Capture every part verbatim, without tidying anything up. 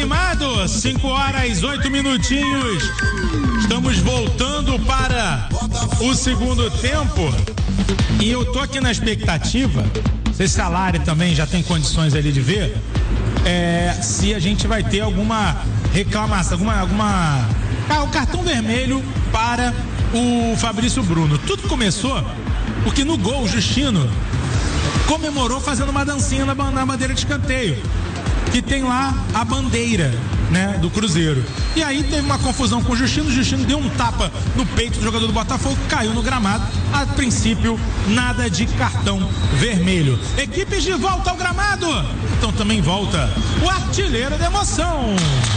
animado, cinco horas, oito minutinhos. Estamos voltando para o segundo tempo. E eu tô aqui na expectativa, não sei se a Lari também já tem condições ali de ver, é, se a gente vai ter alguma reclamação, alguma, alguma ah, o cartão vermelho para o Fabrício Bruno. Tudo começou porque no gol o Justino comemorou fazendo uma dancinha na, na bandeira de escanteio, que tem lá a bandeira, né, do Cruzeiro. E aí teve uma confusão com o Justino, o Justino deu um tapa no peito do jogador do Botafogo, caiu no gramado. A princípio, nada de cartão vermelho. Equipes de volta ao gramado. Então também volta o artilheiro da emoção.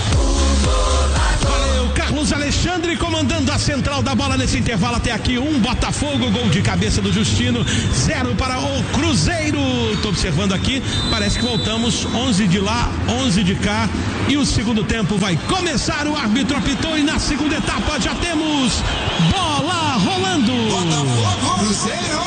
Valeu, Carlos Alexandre comandando a central da bola nesse intervalo até aqui. Um Botafogo, gol de cabeça do Justino, zero para o Cruzeiro. Estou observando aqui, parece que voltamos onze de lá, onze de cá. E o segundo tempo vai começar. O árbitro apitou e na segunda etapa já temos bola rolando. Botafogo, Cruzeiro.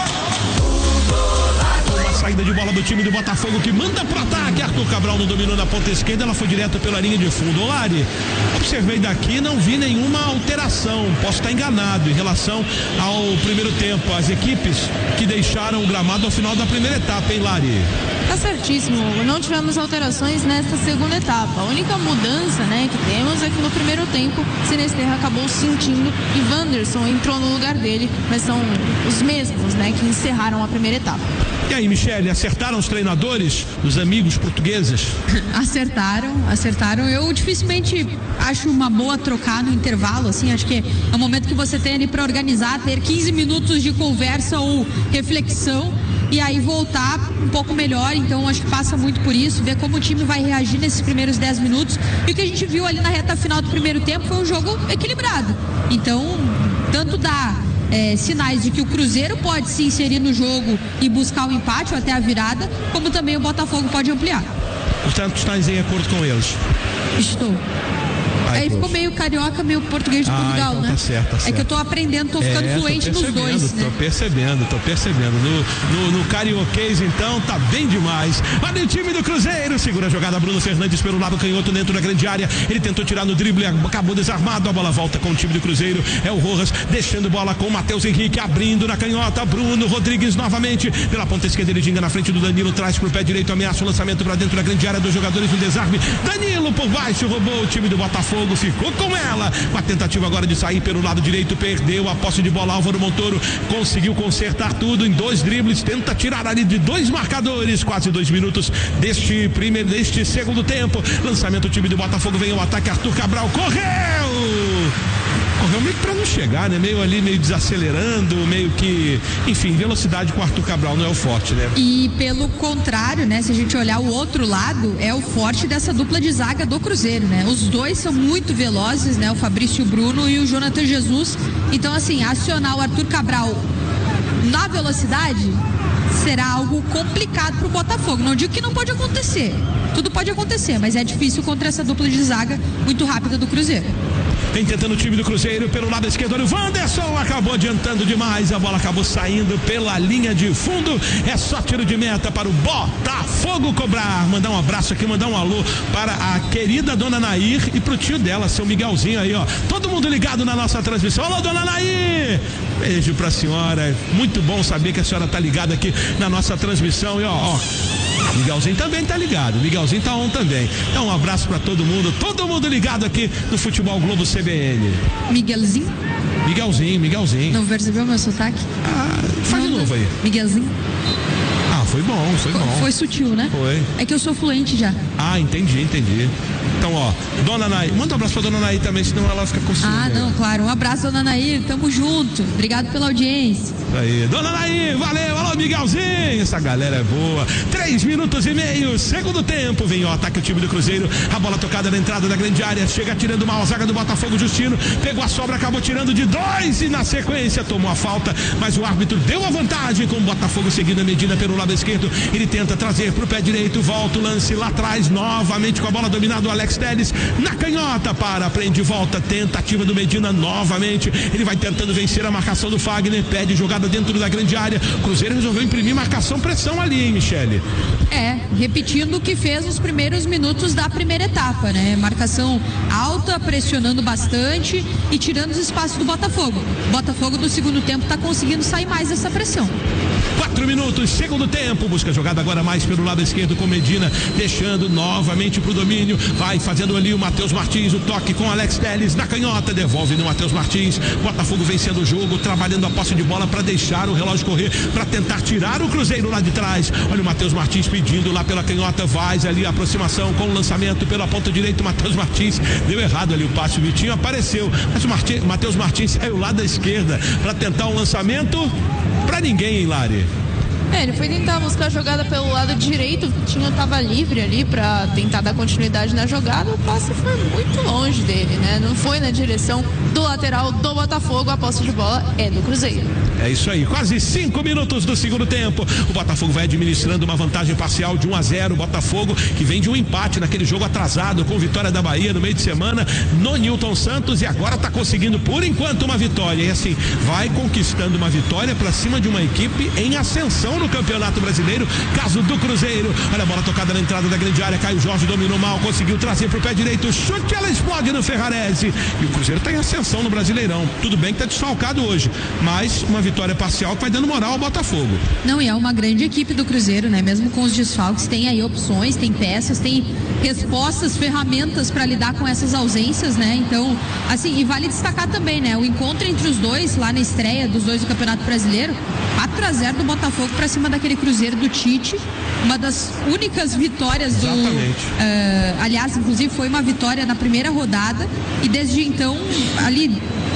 Saída de bola do time do Botafogo que manda pro ataque. Arthur Cabral não dominou na ponta esquerda, ela foi direto pela linha de fundo. Olari, observei daqui, não vi nenhuma alteração, posso estar enganado em relação ao primeiro tempo, as equipes que deixaram o gramado ao final da primeira etapa, hein, Lari? Tá certíssimo, não tivemos alterações nesta segunda etapa. A única mudança, né, que temos é que no primeiro tempo Sinisterra acabou sentindo e Wanderson entrou no lugar dele, mas são os mesmos, né, que encerraram a primeira etapa. E aí, Michele, acertaram os treinadores, os amigos portugueses? Acertaram, acertaram. Eu dificilmente acho uma boa trocar no intervalo, assim, acho que é o momento que você tem ali para organizar, ter quinze minutos de conversa ou reflexão e aí voltar um pouco melhor. Então acho que passa muito por isso, ver como o time vai reagir nesses primeiros dez minutos. E o que a gente viu ali na reta final do primeiro tempo foi um jogo equilibrado. Então, tanto dá É, sinais de que o Cruzeiro pode se inserir no jogo e buscar o empate ou até a virada, como também o Botafogo pode ampliar. Portanto, estás em acordo com eles? Estou. Ai, Aí ficou meio carioca, meio português de ah, Portugal, então né? Tá certo, tá certo. É que eu tô aprendendo, tô ficando é, fluente tô nos dois, Tô né? percebendo, tô percebendo. No, no, no carioquês, então, tá bem demais. Olha o time do Cruzeiro, segura a jogada, Bruno Fernandes pelo lado canhoto dentro da grande área. Ele tentou tirar no drible, acabou desarmado. A bola volta com o time do Cruzeiro. É o Rojas deixando bola com o Matheus Henrique, abrindo na canhota. Bruno Rodrigues novamente pela ponta esquerda. Ele ginga na frente do Danilo, traz pro pé direito, ameaça o lançamento pra dentro da grande área dos jogadores no desarme. Danilo por baixo, roubou o time do Botafogo, ficou com ela, com a tentativa agora de sair pelo lado direito, perdeu a posse de bola. Álvaro Montoro conseguiu consertar tudo em dois dribles, tenta tirar ali de dois marcadores, quase dois minutos deste primeiro, deste segundo tempo. Lançamento, o time do Botafogo vem ao ataque, Arthur Cabral correu! Correu meio que pra não chegar, né? Meio ali, meio desacelerando, meio que, enfim, velocidade com o Arthur Cabral não é o forte, né? E pelo contrário, né? Se a gente olhar o outro lado, é o forte dessa dupla de zaga do Cruzeiro, né? Os dois são muito velozes, né? O Fabrício Bruno e o Jonathan Jesus. Então, assim, acionar o Arthur Cabral na velocidade será algo complicado pro Botafogo. Não digo que não pode acontecer. Tudo pode acontecer, mas é difícil contra essa dupla de zaga muito rápida do Cruzeiro. Vem tentando o time do Cruzeiro pelo lado esquerdo. O Wanderson acabou adiantando demais. A bola acabou saindo pela linha de fundo. É só tiro de meta para o Botafogo cobrar. Mandar um abraço aqui, mandar um alô para a querida dona Nair e pro tio dela, seu Miguelzinho aí, ó. Todo mundo ligado na nossa transmissão. Alô, dona Nair! Beijo pra senhora. Muito bom saber que a senhora tá ligada aqui na nossa transmissão. E ó, ó. Miguelzinho também tá ligado, Miguelzinho tá on também. Então um abraço pra todo mundo, todo mundo ligado aqui no Futebol Globo C B N. Miguelzinho? Miguelzinho, Miguelzinho. Não percebeu meu sotaque? Ah, faz não, de novo aí. Miguelzinho? Ah, foi bom, foi, foi bom. Foi sutil, né? Foi. É que eu sou fluente já. Ah, entendi, entendi. Então, ó, dona Nair, manda um abraço pra dona Nair também, senão ela fica com ciúme. Ah, não, né? claro. Um abraço, dona Nair. Tamo junto. Obrigado pela audiência. Aí, dona Nair, valeu. Alô, Miguelzinho. Essa galera é boa. Três minutos e meio, segundo tempo. Vem o ataque o time do Cruzeiro. A bola tocada na entrada da grande área. Chega tirando mal a zaga do Botafogo. Justino pegou a sobra, acabou tirando de dois e na sequência tomou a falta. Mas o árbitro deu a vantagem com o Botafogo seguindo a medida pelo lado esquerdo. Ele tenta trazer pro pé direito. Volta o lance lá atrás. novamente com a bola dominada, o Alex Telles na canhota, para, prende de volta, tentativa do Medina novamente, ele vai tentando vencer a marcação do Fagner, pede jogada dentro da grande área, Cruzeiro resolveu imprimir marcação, pressão ali, hein, Michele? É, repetindo o que fez nos primeiros minutos da primeira etapa, né? Marcação alta, pressionando bastante e tirando os espaços do Botafogo. Botafogo no segundo tempo tá conseguindo sair mais dessa pressão. Quatro minutos, segundo tempo, busca a jogada agora mais pelo lado esquerdo com Medina, deixando novamente pro domínio, vai fazendo ali o Matheus Martins, o toque com Alex Telles na canhota, devolve no Matheus Martins, Botafogo vencendo o jogo, trabalhando a posse de bola para deixar o relógio correr, para tentar tirar o Cruzeiro lá de trás. Olha o Matheus Martins pedindo lá pela canhota, vai ali a aproximação com o lançamento pela ponta direita, o Matheus Martins deu errado ali o passe, o Vitinho apareceu, mas o Matheus Martins saiu lá da esquerda para tentar um lançamento para ninguém, hein, Lari? É, ele foi tentar buscar a jogada pelo lado direito, o Vitinho estava livre ali para tentar dar continuidade na jogada, o passe foi muito longe dele, né? Não foi na direção do lateral do Botafogo, a posse de bola é do Cruzeiro. É isso aí, quase cinco minutos do segundo tempo, o Botafogo vai administrando uma vantagem parcial de um a zero, o Botafogo que vem de um empate naquele jogo atrasado com vitória da Bahia no meio de semana no Newton Santos, e agora está conseguindo por enquanto uma vitória, e assim, vai conquistando uma vitória para cima de uma equipe em ascensão no Campeonato Brasileiro, caso do Cruzeiro. Olha a bola tocada na entrada da grande área, Caio Jorge dominou mal, conseguiu trazer pro pé direito, chute, ela explode no Ferrarese, e o Cruzeiro está em ascensão no Brasileirão, tudo bem que está desfalcado hoje, mas uma vitória parcial que vai dando moral ao Botafogo. Não, e é uma grande equipe do Cruzeiro, né? Mesmo com os desfalques, tem aí opções, tem peças, tem respostas, ferramentas para lidar com essas ausências, né? Então, assim, e vale destacar também, né? O encontro entre os dois, lá na estreia dos dois do Campeonato Brasileiro, quatro a zero do Botafogo para cima daquele Cruzeiro do Tite, uma das únicas vitórias do... Exatamente. Uh, aliás, inclusive foi uma vitória na primeira rodada, e desde então, ali...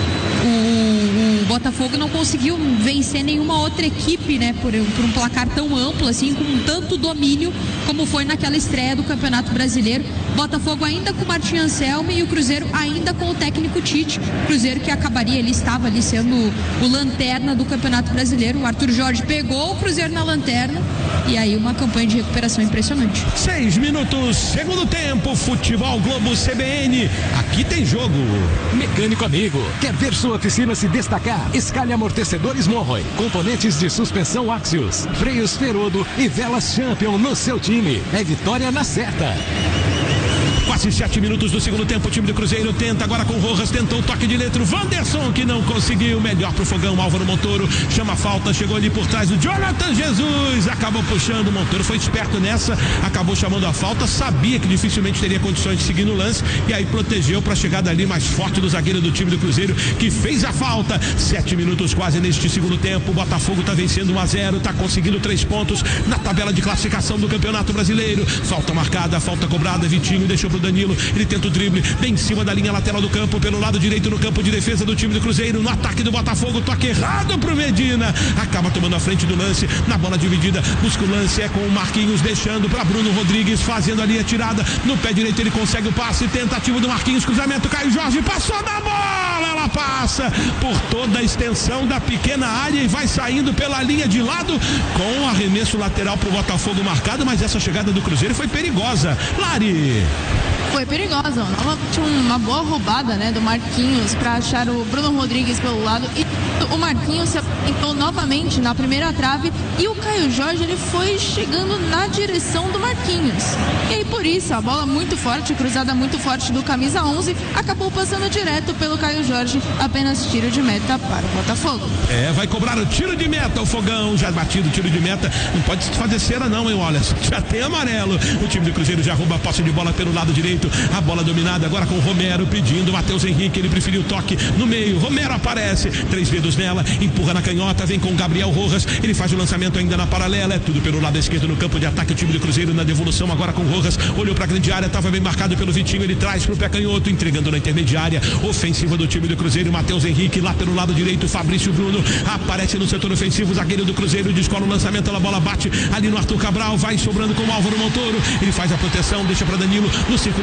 O, o Botafogo não conseguiu vencer nenhuma outra equipe, né, por, por um placar tão amplo, assim, com tanto domínio como foi naquela estreia do Campeonato Brasileiro. Botafogo ainda com o Martim Anselmo e o Cruzeiro ainda com o técnico Tite. Cruzeiro que acabaria, ele estava ali sendo o lanterna do Campeonato Brasileiro. O Arthur Jorge pegou o Cruzeiro na lanterna, e aí uma campanha de recuperação impressionante. Seis minutos, segundo tempo, Futebol Globo C B N. Aqui tem jogo. Mecânico amigo, quer ver sua oficina se destacar? Escalhe amortecedores Monroy, componentes de suspensão Axios, freios Ferodo e velas Champion no seu time. É vitória na certa. Quase sete minutos do segundo tempo, o time do Cruzeiro tenta agora com o Rojas, tentou o toque de letra, o Wanderson que não conseguiu, melhor pro fogão, Álvaro Montoro chama a falta, chegou ali por trás o Jonathan Jesus, acabou puxando, o Montoro foi esperto nessa, acabou chamando a falta, sabia que dificilmente teria condições de seguir no lance, e aí protegeu para a chegada ali mais forte do zagueiro do time do Cruzeiro, que fez a falta. Sete minutos quase neste segundo tempo, o Botafogo tá vencendo um a zero, tá conseguindo três pontos na tabela de classificação do Campeonato Brasileiro. Falta marcada, falta cobrada, Vitinho deixou pro Danilo, ele tenta o drible bem em cima da linha lateral do campo, pelo lado direito no campo de defesa do time do Cruzeiro, no ataque do Botafogo, toque errado pro Medina, acaba tomando a frente do lance, na bola dividida, busca o lance, é com o Marquinhos, deixando para Bruno Rodrigues, fazendo ali a tirada, no pé direito ele consegue o passe, tentativa do Marquinhos, cruzamento, Caio Jorge, passou na bola, ela passa por toda a extensão da pequena área e vai saindo pela linha de lado, com o arremesso lateral pro Botafogo marcado, mas essa chegada do Cruzeiro foi perigosa. Lari! Foi perigosa, tinha uma boa roubada, né, do Marquinhos para achar o Bruno Rodrigues pelo lado, e o Marquinhos se apresentou novamente na primeira trave, e o Caio Jorge ele foi chegando na direção do Marquinhos, e aí por isso a bola muito forte, cruzada muito forte do camisa onze, acabou passando direto pelo Caio Jorge, apenas tiro de meta para o Botafogo. É, vai cobrar o tiro de meta, o fogão já batido o tiro de meta, não pode fazer cera não, hein, olha, já tem amarelo, o time do Cruzeiro já rouba a posse de bola pelo lado direito, a bola dominada agora com o Romero pedindo, Matheus Henrique, ele preferiu o toque no meio, Romero aparece, três dedos nela, empurra na canhota, vem com o Gabriel Rojas, ele faz o lançamento ainda na paralela, é tudo pelo lado esquerdo no campo de ataque, o time do Cruzeiro na devolução agora com o Rojas, olhou pra grande área, estava bem marcado pelo Vitinho, ele traz pro pé canhoto, entregando na intermediária, ofensiva do time do Cruzeiro, Matheus Henrique, lá pelo lado direito, Fabrício Bruno, aparece no setor ofensivo, zagueiro do Cruzeiro, descola o lançamento, a bola bate ali no Arthur Cabral, vai sobrando com o Álvaro Montoro, ele faz a proteção, deixa pra Danilo, no círculo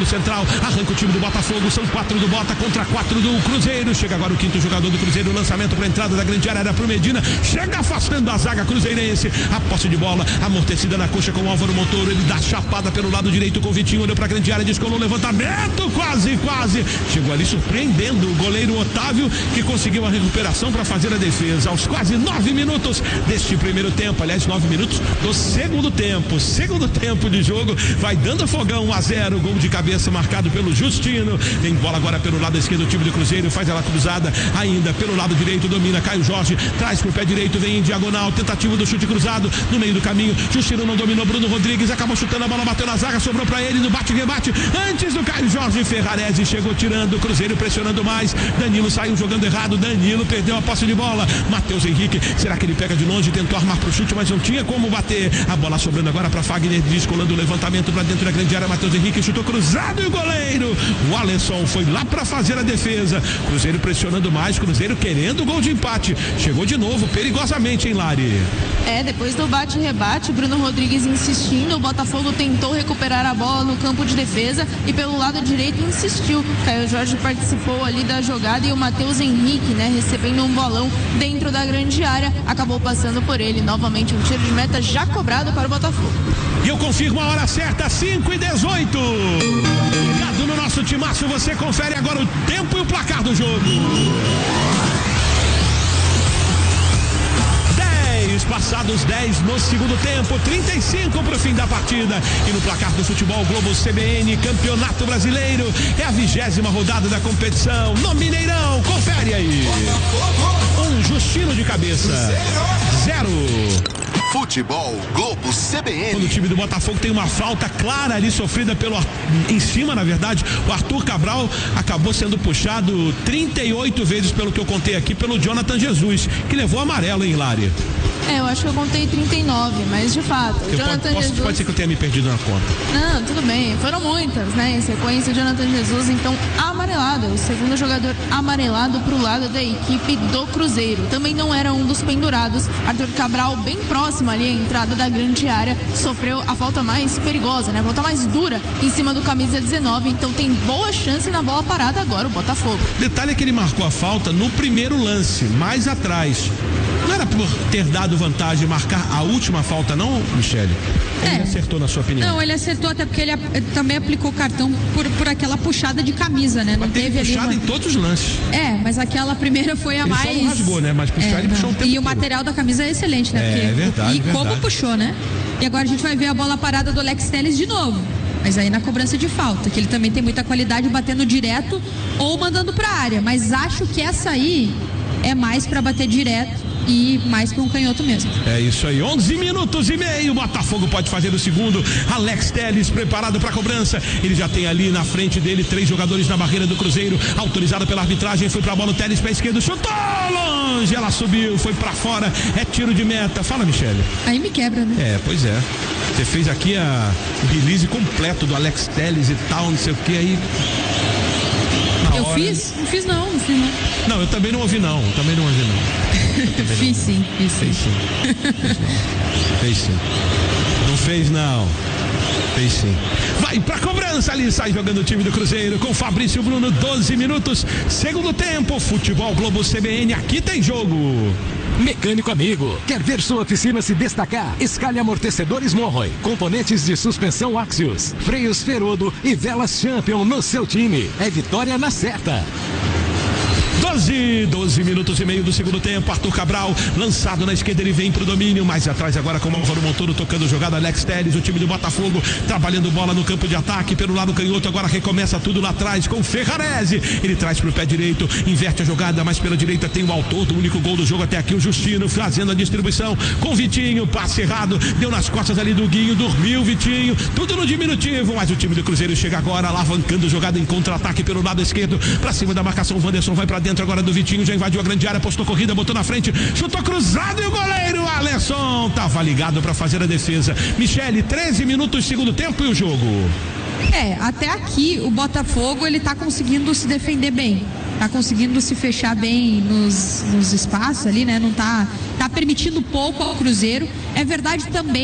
pelo central, arranca o time do Botafogo, são quatro do Bota contra quatro do Cruzeiro, chega agora o quinto jogador do Cruzeiro, lançamento para entrada da grande área, era pro Medina, chega afastando a zaga cruzeirense, a posse de bola, amortecida na coxa com o Álvaro Montoro, ele dá chapada pelo lado direito com o Vitinho, olhou pra grande área, descolou o levantamento, quase, quase, chegou ali surpreendendo o goleiro Otávio, que conseguiu a recuperação para fazer a defesa, aos quase nove minutos deste primeiro tempo, aliás, nove minutos do segundo tempo, segundo tempo de jogo, vai dando fogão, um a zero, gol de cabeça marcado pelo Justino, tem bola agora pelo lado esquerdo, o time do Cruzeiro faz ela cruzada, ainda pelo lado direito, domina Caio Jorge, traz pro pé direito, vem em diagonal, tentativa do chute cruzado, no meio do caminho, Justino não dominou, Bruno Rodrigues acabou chutando a bola, bateu na zaga, sobrou pra ele, no bate-rebate, antes do Caio Jorge, Ferrarese chegou tirando, o Cruzeiro pressionando mais, Danilo saiu jogando errado, Danilo perdeu a posse de bola, Matheus Henrique, será que ele pega de longe, tentou armar pro chute, mas não tinha como bater, a bola sobrando agora pra Fagner, descolando o levantamento pra dentro da grande área, Matheus Henrique chutou cruzado e o goleiro, o Alisson foi lá pra fazer a defesa, Cruzeiro pressionando mais, Cruzeiro querendo o gol de empate, chegou de novo, perigosamente, hein, Lari? É, depois do bate-rebate, Bruno Rodrigues insistindo, o Botafogo tentou recuperar a bola no campo de defesa e pelo lado direito insistiu, Caio Jorge participou ali da jogada e o Matheus Henrique, né, recebendo um bolão dentro da grande área, acabou passando por ele, novamente um tiro de meta já cobrado para o Botafogo. E eu confirmo a hora certa, cinco e dezoito. Ligado no nosso timaço, você confere agora o tempo e o placar do jogo. Passados dez no segundo tempo, trinta e cinco para o fim da partida. E no placar do futebol Globo C B N, Campeonato Brasileiro, é a vigésima rodada da competição no Mineirão. Confere aí. Um Justino de cabeça. Zero. Futebol Globo C B N. Quando o time do Botafogo tem uma falta clara ali sofrida pelo em cima, na verdade, o Arthur Cabral acabou sendo puxado trinta e oito vezes, pelo que eu contei aqui, pelo Jonathan Jesus, que levou amarelo, hein, Lari? É, eu acho que eu contei trinta e nove, mas de fato, o Jonathan pode, posso, Jesus... Pode ser que eu tenha me perdido na conta. Não, tudo bem, foram muitas, né, em sequência, o Jonathan Jesus, então, amarelado, o segundo jogador amarelado pro lado da equipe do Cruzeiro, também não era um dos pendurados, Arthur Cabral bem próximo ali à entrada da grande área, sofreu a falta mais perigosa, né, a falta mais dura em cima do camisa dezenove, então tem boa chance na bola parada agora o Botafogo. Detalhe é que ele marcou a falta no primeiro lance, mais atrás. Não era por ter dado vantagem marcar a última falta, não, Michele? Ele é. acertou, na sua opinião? Não, ele acertou até porque ele, ele também aplicou cartão por, por aquela puxada de camisa, né? Não mas teve ali puxada uma... em todos os lances. É, mas aquela primeira foi a ele mais... Ele só não rasgou, né? Mas puxar, é, ele puxou um tempo E todo. o material da camisa é excelente, né? É, porque... é verdade, E verdade. como puxou, né? E agora a gente vai ver a bola parada do Alex Telles de novo. Mas aí na cobrança de falta, que ele também tem muita qualidade batendo direto ou mandando pra área. Mas acho que essa aí é mais pra bater direto e mais para um canhoto mesmo. É isso aí, onze minutos e meio, Botafogo pode fazer o segundo, Alex Telles preparado para a cobrança, ele já tem ali na frente dele três jogadores na barreira do Cruzeiro, autorizado pela arbitragem, foi pra bola, o Telles pé esquerdo, chutou longe, ela subiu, foi para fora, é tiro de meta. Fala, Michele. Aí me quebra, né? É, pois é, você fez aqui a, o release completo do Alex Telles e tal, não sei o que aí. Eu hora... fiz? Não fiz não, não fiz não. Não, eu também não ouvi não, também não ouvi não. Fiz sim, fiz sim. Fez sim. Fez sim. Não fez não. Fez sim. Vai pra cobrança ali, sai jogando o time do Cruzeiro com Fabrício Bruno, doze minutos, segundo tempo, Futebol Globo C B N, aqui tem jogo. Mecânico amigo, quer ver sua oficina se destacar? Escalhe amortecedores Monroy, componentes de suspensão Axios, freios Ferodo e velas Champion no seu time. É vitória na certa. doze, doze minutos e meio do segundo tempo, Arthur Cabral lançado na esquerda, ele vem pro domínio, mais atrás agora com o Álvaro Montoro tocando jogada, Alex Telles, o time do Botafogo trabalhando bola no campo de ataque, pelo lado canhoto, agora recomeça tudo lá atrás com Ferrarese, ele traz pro pé direito, inverte a jogada, mas pela direita tem o autor do único gol do jogo até aqui, o Justino, fazendo a distribuição com o Vitinho, passe errado, deu nas costas ali do Guinho, dormiu o Vitinho, tudo no diminutivo, mas o time do Cruzeiro chega agora, alavancando jogada em contra-ataque pelo lado esquerdo, pra cima da marcação, o Wanderson vai pra dentro agora do Vitinho, já invadiu a grande área, postou corrida, botou na frente, chutou cruzado e o goleiro Alisson tava ligado para fazer a defesa. Michele, treze minutos, segundo tempo e o jogo. É, até aqui o Botafogo ele tá conseguindo se defender bem, tá conseguindo se fechar bem nos, nos espaços ali, né? Não tá, tá permitindo pouco ao Cruzeiro. É verdade também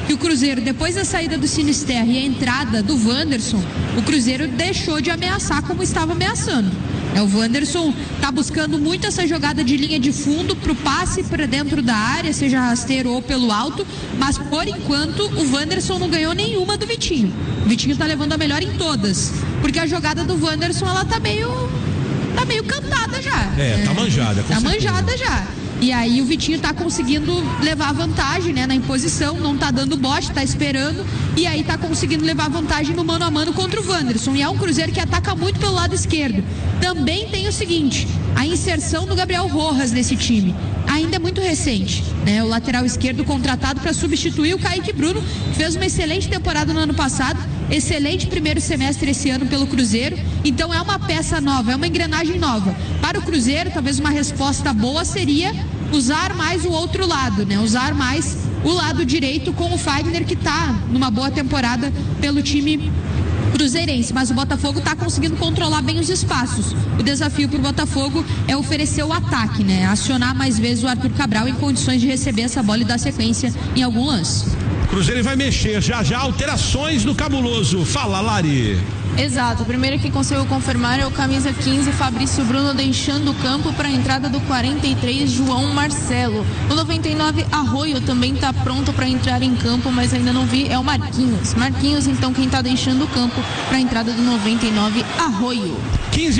que o Cruzeiro, depois da saída do Sinisterra e a entrada do Wanderson, o Cruzeiro deixou de ameaçar como estava ameaçando. O Wanderson está buscando muito essa jogada de linha de fundo para o passe para dentro da área, seja rasteiro ou pelo alto, mas por enquanto o Wanderson não ganhou nenhuma do Vitinho. O Vitinho está levando a melhor em todas, porque a jogada do Wanderson ela tá meio, tá meio cantada já. É, tá manjada. Tá manjada já. E aí o Vitinho tá conseguindo levar vantagem, né, na imposição, não tá dando bote, tá esperando, e aí tá conseguindo levar vantagem no mano a mano contra o Wanderson. E é um Cruzeiro que ataca muito pelo lado esquerdo. Também tem o seguinte, a inserção do Gabriel Rojas nesse time ainda é muito recente, né? O lateral esquerdo contratado para substituir o Kaique Bruno, que fez uma excelente temporada no ano passado, excelente primeiro semestre esse ano pelo Cruzeiro. Então é uma peça nova, é uma engrenagem nova. Para o Cruzeiro, talvez uma resposta boa seria usar mais o outro lado, né? Usar mais o lado direito com o Fagner, que está numa boa temporada pelo time cruzeirense, mas o Botafogo está conseguindo controlar bem os espaços. O desafio para o Botafogo é oferecer o ataque, né? Acionar mais vezes o Arthur Cabral em condições de receber essa bola e dar sequência em algum lance. Cruzeiro vai mexer já já, alterações no Cabuloso. Fala, Lari. Exato, o primeiro que conseguiu confirmar é o camisa quinze, Fabrício Bruno, deixando o campo para a entrada do quarenta e três, João Marcelo. O noventa e nove, Arroio, também está pronto para entrar em campo, mas ainda não vi, é o Marquinhos. Marquinhos, então, quem está deixando o campo para a entrada do noventa e nove, Arroio.